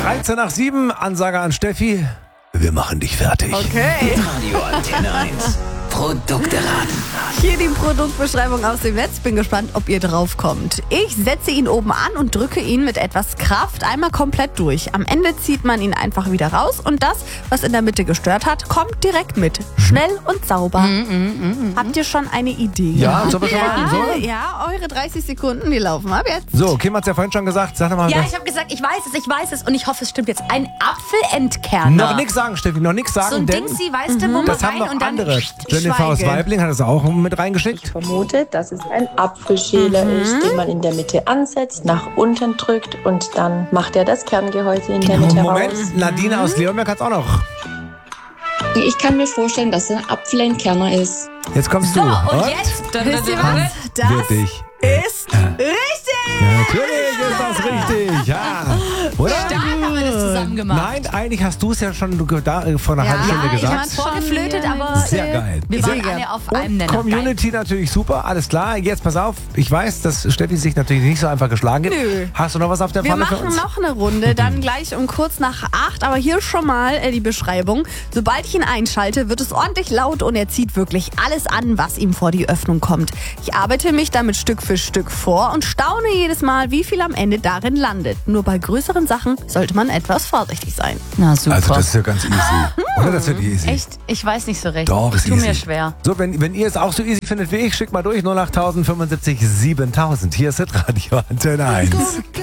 13 nach 7, Ansage an Steffi. Wir machen dich fertig. Okay. Radio Antenne 1. Produkte raten. Hier die Produktbeschreibung aus dem Netz. Bin gespannt, ob ihr drauf kommt. Ich setze ihn oben an und drücke ihn mit etwas Kraft einmal komplett durch. Am Ende zieht man ihn einfach wieder raus und das, was in der Mitte gestört hat, kommt direkt mit. Schnell und sauber. Habt ihr schon eine Idee? Ja, sollen wir schon mal? So? Ja, eure 30 Sekunden, die laufen ab jetzt. So, Kim hat's ja vorhin schon gesagt. Sag doch mal Ja, was. ich habe gesagt, ich weiß es und ich hoffe, es stimmt jetzt. Ein Apfelentkerner. Noch nichts sagen, Steffi, noch nichts sagen. So ein denn Dingsi, weißt du, wo man das haben rein noch und dann... andere. Jennifer aus Schweige. Weibling hat es auch mit reingeschickt. Vermute, dass es ein Apfelschäler ist, den man in der Mitte ansetzt, nach unten drückt und dann macht er das Kerngehäuse in der Mitte raus. Moment, Nadine aus Leonberg hat's auch noch. Ich kann mir vorstellen, dass es ein Apfelentkerner ist. Jetzt kommst So, du. und jetzt... Wisst ihr was? Das Wirklich. ist richtig. Ja, natürlich ist das richtig. Ja. Oder? Stark haben wir das zusammen gemacht. Nein, eigentlich hast du es ja schon vor einer halben Stunde ich gesagt. habe vorgeflötet, aber Sehr geil. wir Sehr waren geil. alle auf einem Nenner. Community natürlich super, alles klar. Jetzt pass auf, ich weiß, dass Steffi sich natürlich nicht so einfach geschlagen gibt. Nö. Hast du noch was auf der Wir Pfanne für machen uns? noch eine Runde, dann gleich um kurz nach 8. Aber hier schon mal die Beschreibung. Sobald ich ihn einschalte, wird es ordentlich laut und er zieht wirklich alles an, was ihm vor die Öffnung kommt. Ich arbeite mich damit Stück für Stück vor und staune jedes Mal, wie viel am Ende darin landet. Nur bei größeren Sachen sollte man etwas vorsichtig sein. Na super. Also das ist ja ganz easy. Oder das wird easy. Echt? Ich weiß nicht so recht. Doch, ist tu easy. mir schwer. So, wenn ihr es auch so easy findet wie ich, schickt mal durch 08000 75 7000. Hier ist Hitradio Antenne 1.